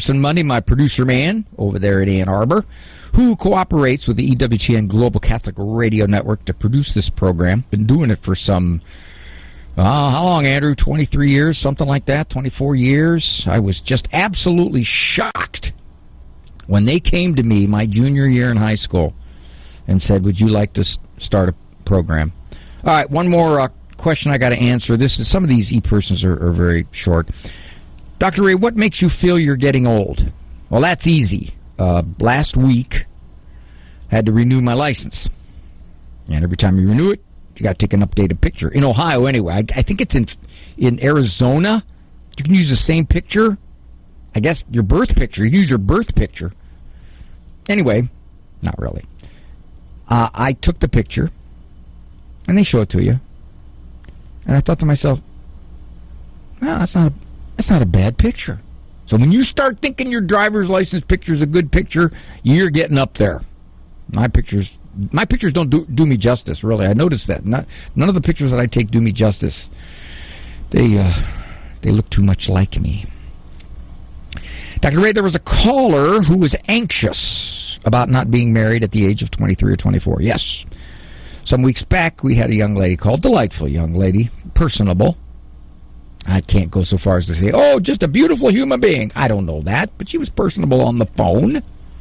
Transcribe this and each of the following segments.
Anderson Monday, my producer man over there at Ann Arbor, who cooperates with the EWTN Global Catholic Radio Network to produce this program. Been doing it for some, how long, Andrew? 23 years, something like that, 24 years. I was just absolutely shocked when they came to me my junior year in high school and said, would you like to start a program? All right, one more question I got to answer. Some of these e-persons are very short. Dr. Ray, what makes you feel you're getting old? Well, that's easy. Last week, I had to renew my license. And every time you renew it, you got to take an updated picture. In Ohio, anyway. I think it's in Arizona. You can use the same picture. I guess your birth picture. You use your birth picture. Anyway, not really. I took the picture, and they show it to you. And I thought to myself, well, that's not a bad picture. So when you start thinking your driver's license picture is a good picture, you're getting up there. My pictures don't do me justice, really. I noticed that. None of the pictures that I take do me justice. They look too much like me. Dr. Ray, there was a caller who was anxious about not being married at the age of 23 or 24. Yes. Some weeks back, we had a young lady called, delightful young lady, personable. I can't go so far as to say, oh, just a beautiful human being. I don't know that, but she was personable on the phone.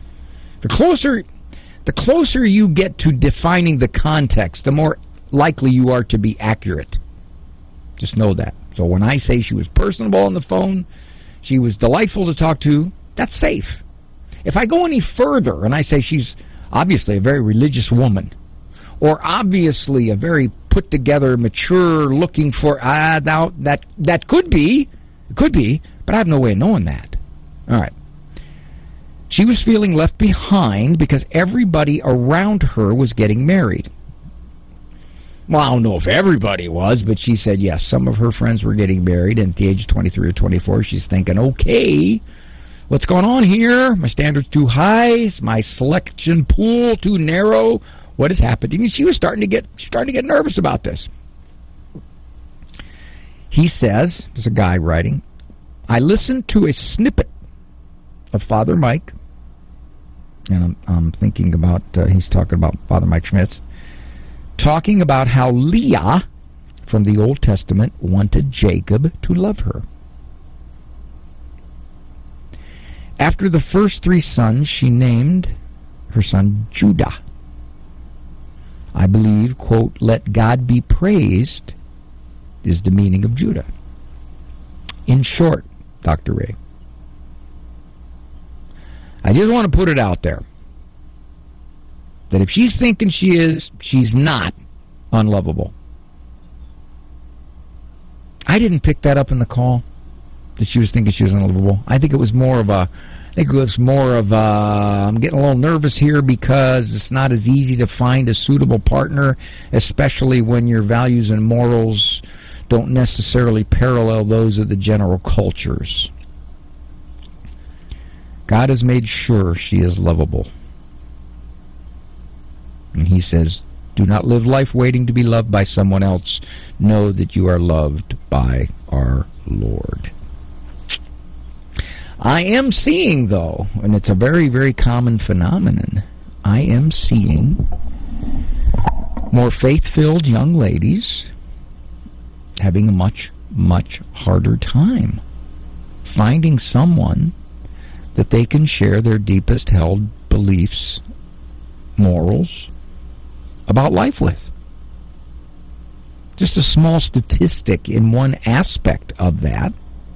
The closer you get to defining the context, the more likely you are to be accurate. Just know that. So when I say she was personable on the phone, she was delightful to talk to, that's safe. If I go any further and I say she's obviously a very religious woman, or obviously a very put-together, mature, looking for, now that could be, but I have no way of knowing that. All right. She was feeling left behind because everybody around her was getting married. Well, I don't know if everybody was, but she said yes, some of her friends were getting married, and at the age of 23 or 24, she's thinking, okay, what's going on here? My standard's too high, is my selection pool too narrow? What is happening? And she was starting to get nervous about this. He says, there's a guy writing, I listened to a snippet of Father Mike, and I'm thinking about, he's talking about Father Mike Schmitz, talking about how Leah from the Old Testament wanted Jacob to love her. After the first 3 sons, she named her son Judah. I believe, quote, let God be praised is the meaning of Judah. In short, Dr. Ray, I just want to put it out there that if she's thinking she is, she's not unlovable. I didn't pick that up in the call, that she was thinking she was unlovable. I think it was more of I'm getting a little nervous here because it's not as easy to find a suitable partner, especially when your values and morals don't necessarily parallel those of the general cultures. God has made sure she is lovable. And he says, do not live life waiting to be loved by someone else. Know that you are loved by our Lord. I am seeing, though, and it's a very, very common phenomenon, I am seeing more faith-filled young ladies having a much, much harder time finding someone that they can share their deepest held beliefs, morals, about life with. Just a small statistic in one aspect of that.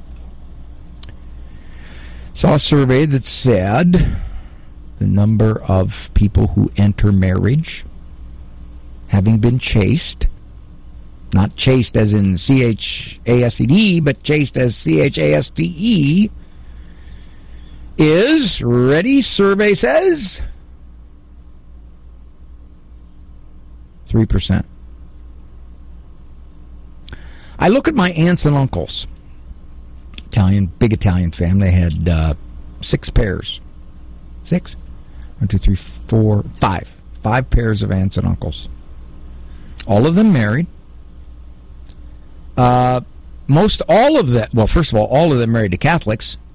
Saw a survey that said the number of people who enter marriage having been chaste, not chaste as in C-H-A-S-E-D, but chaste as C-H-A-S-T-E, is, ready, survey says, 3%. I look at my aunts and uncles, big Italian family. They had 6 pairs. 6? 1, 2, 3, 4, 5. 5 pairs of aunts and uncles. All of them married. All of them married to Catholics.